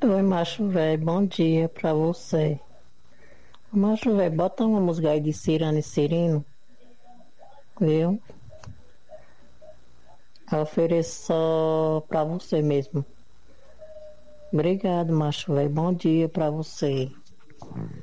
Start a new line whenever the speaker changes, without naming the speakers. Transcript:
Oi, macho velho, bom dia pra você. Macho velho, bota uma música aí de Cirano e Cirino, viu? Eu ofereço só pra você mesmo. Obrigado, macho velho, bom dia pra você.